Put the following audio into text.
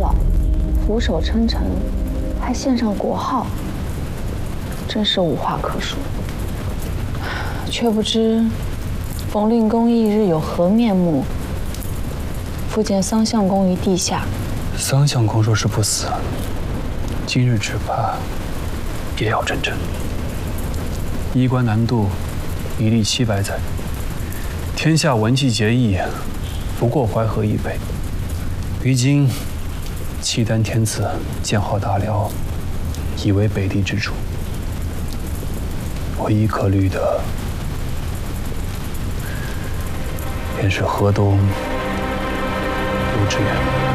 老，俯首称臣，还献上国号，真是无话可说。却不知冯令公翌日有何面目？复见桑相公于地下。 桑相公若是不死，今日只怕也要阵阵。衣冠南渡，一历700载，天下文气节义，不过淮河以北。于今契丹天子建号大辽，已为北地之主，唯一可虑的，便是河东卢志远。